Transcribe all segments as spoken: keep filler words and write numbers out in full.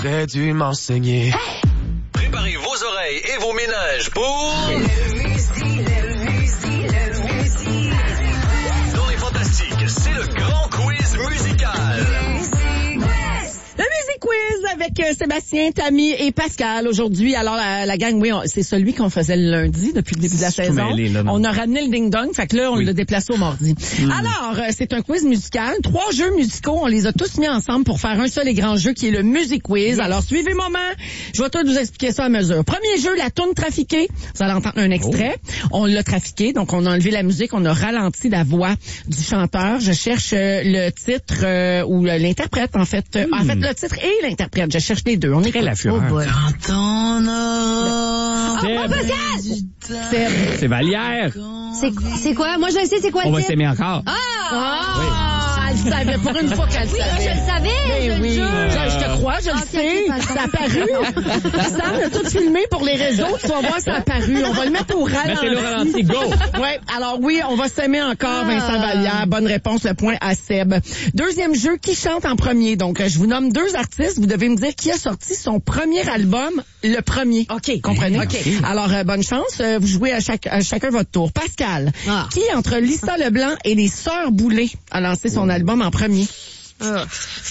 t'aurais dû m'enseigner. Hey! Préparez vos oreilles et vos ménages pour... Le Musi, le Musi, le Musi. Dans les Fantastiques, c'est le grand quiz musical. Le Music Quiz avec euh, Sébastien, Tammy et Pascal aujourd'hui. Alors, la, la gang, oui, on, c'est celui qu'on faisait le lundi depuis le début de la saison. Mêlé, là, on a ramené le ding-dong, fait que là, on oui. l'a déplacé au mardi. Mm. Alors, euh, c'est un quiz musical. Trois jeux musicaux, on les a tous mis ensemble pour faire un seul et grand jeu qui est le Music Quiz. Yes. Alors, suivez-moi, je vais tout vous expliquer ça à mesure. Premier jeu, la toune trafiquée. Vous allez entendre un extrait. Oh. On l'a trafiqué, donc on a enlevé la musique, on a ralenti la voix du chanteur. Je cherche euh, le titre euh, ou l'interprète, en fait. Mm. En fait, le titre et l'interprète. Je cherche les deux. On est la fureur. Oh Dans ton or. Seb. Oh, Pascal! Seb. C'est Vallière. C'est, c'est quoi? Moi, je le sais, c'est quoi On le va titre? s'aimer encore. Ah! Ah! Oui. Elle savait, pour une fois qu'elle oui, savait. je le savais, Mais je oui, le jure. je, je te crois, je Ah, le okay, sais. okay, Ça a paru. Sam a tout filmé pour les réseaux. Tu vas voir, ça a paru. On va le mettre au ralenti. Mettez-le au ralenti, go! Ouais. Alors oui, on va s'aimer encore, Vincent Vallière. Bonne réponse, le point à Seb. Deuxième jeu, qui chante en premier? Donc, je vous nomme deux artistes. Vous devez me dire qui a sorti son premier album, le premier. OK. Comprenez? OK. Alors, euh, bonne chance. Euh, vous jouez à, chaque, à chacun votre tour. Pascal, ah. qui, entre Lisa Leblanc et les Sœurs Boulay, a lancé son album en premier? Ah.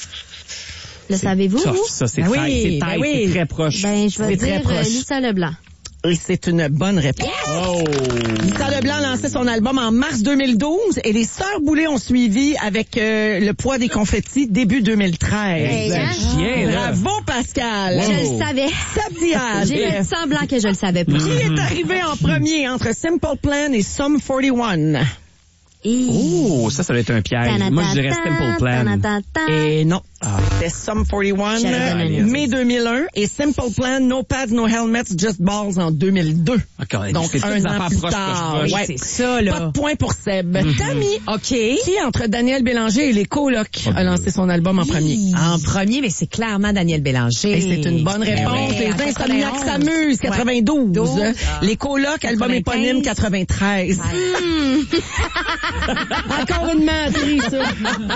Le savez-vous? Ça, vous? ça c'est, Ben très, oui, c'est, ben très, oui. c'est très proche. Ben, je vais C'est très dire proche. euh, Lisa Leblanc. Et c'est une bonne réponse. Oh! Lisa Leblanc a lancé son album en mars deux mille douze et les Sœurs Boulay ont suivi avec euh, Le poids des confettis début deux mille treize. Hey, hein? Chien, là. Bravo, Pascal. Wow. Je le savais. Seb Diaz. J'ai fait semblant que je le savais pas. Qui est arrivé en premier entre Simple Plan et Sum quarante et un? Oh, ça, ça va être un piège. Moi, je dirais Simple Plan. Et non. Ah. C'était Sum quarante et un, J'avais mai deux mille un, et Simple Plan, No Pads, No Helmets, Just Balls en deux mille deux. Okay, donc, c'est un an plus proche, tard. proche, proche. Ouais. C'est ça, là. Pas de point pour Seb. Mm-hmm. Tammy, OK. qui, entre Daniel Bélanger et les Colocs, a lancé son album en premier? En premier, mais c'est clairement Daniel Bélanger. Et c'est une bonne réponse. Oui, Les en Insomniacs quatre-vingt-onze. s'amusent, quatre-vingt-douze. Ouais. Les Colocs, album quatre-vingt-quinze. éponyme, quatre-vingt-treize. Encore une menterie, ça.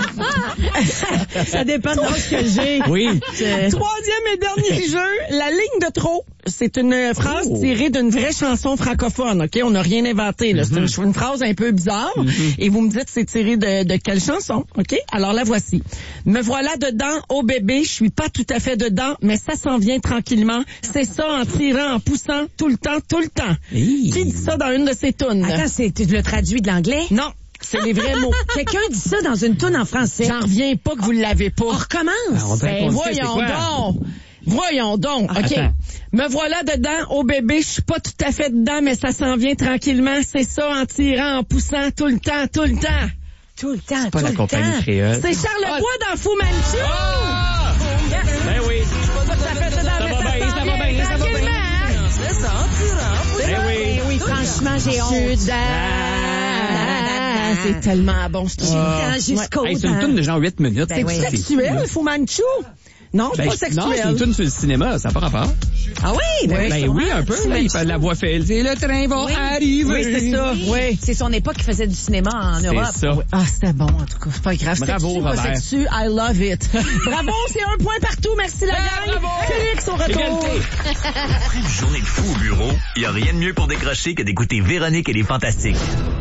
Ça dépend de l'âge que j'ai. Oui. Troisième et dernier jeu, la ligne de trop. C'est une phrase oh. tirée d'une vraie chanson francophone, OK? On n'a rien inventé, là. Mm-hmm. C'est une, une phrase un peu bizarre. Mm-hmm. Et vous me dites c'est tiré de, de quelle chanson, OK? Alors la voici. Me voilà dedans, oh bébé, je suis pas tout à fait dedans, mais ça s'en vient tranquillement. C'est ça en tirant, en poussant, tout le temps, tout le temps. Hey. Qui dit ça dans une de ses tunes? Attends, c'est, tu le traduis de l'anglais? Non. C'est les vrais mots. Quelqu'un dit ça dans une toune en français. J'en reviens pas que vous l'avez pas. On recommence. Ah, on dirait Ben, qu'on sait c'est voyons quoi. donc. Voyons donc. Ah, OK. attends. Me voilà dedans, oh bébé, je suis pas tout à fait dedans, mais ça s'en vient tranquillement. C'est ça en tirant, en poussant, tout le temps, tout le temps. Tout le temps, C'est pas tout la le compagnie temps. créole. C'est Charles Bois dans Fu Manchu. Ah! Ben oui. Ça fait ça dans Ça va bien, ça va bien, ça va bien. C'est ça en tirant. Ben oui. Oui, franchement, j'ai honte. Sud-Est. C'est tellement bon, ce J'ai le temps jusqu'au Hey, c'est une temps. toune de genre huit minutes. C'est oui. sexuel, Fu Manchu? Non, c'est Ben, pas je- sexuel. non, c'est une toune sur le cinéma, ça n'a pas rapport. Ah oui? Ben, Ben oui, un peu. Là, il fait la voix fait. C'est le train va Oui. arriver. Oui, c'est ça. Oui. C'est son époque qui faisait du cinéma en C'est Europe. ça. Ah, c'était bon, en tout cas. C'est pas grave. Bravo, Sexu, pas Robert. sexu, I love it. Bravo, c'est un point partout. Merci, la gang. bravo. Félix, au retour. Égalité. Après une journée de fou au bureau, il n'y a rien de mieux pour décrocher que d'écouter Véronique et les Fantastiques.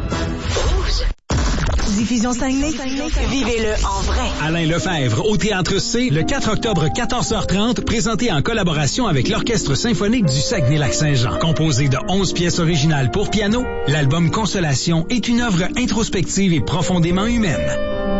Diffusion Saguenay. Vivez-le en vrai. Alain Lefebvre, au Théâtre C, le quatre octobre, quatorze heures trente, présenté en collaboration avec l'Orchestre symphonique du Saguenay-Lac-Saint-Jean. Composé de onze pièces originales pour piano, l'album Consolation est une œuvre introspective et profondément humaine.